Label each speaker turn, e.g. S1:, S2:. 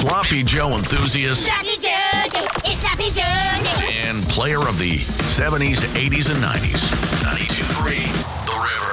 S1: Sloppy Joe enthusiast,
S2: Sloppy Joe, it's Sloppy Joe.
S1: and player of the 70s, 80s, and 90s. 92.3 The River.